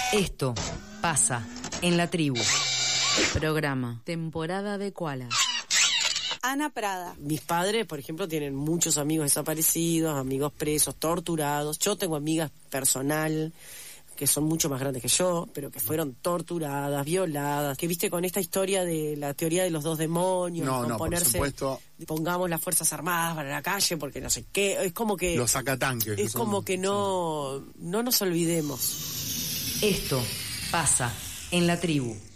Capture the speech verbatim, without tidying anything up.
Esto pasa en la tribu. Programa, temporada de Koala. Ana Prada. Mis padres, por ejemplo, tienen muchos amigos desaparecidos, amigos presos, torturados. Yo tengo amigas personal que son mucho más grandes que yo, pero que fueron torturadas, violadas, que viste con esta historia de la teoría de los dos demonios, no, con no, ponerse, por supuesto, pongamos las Fuerzas Armadas para la calle, porque no sé qué, es como que... Los sacatanques. Es como son, que no, no nos olvidemos. Esto pasa en la tribu.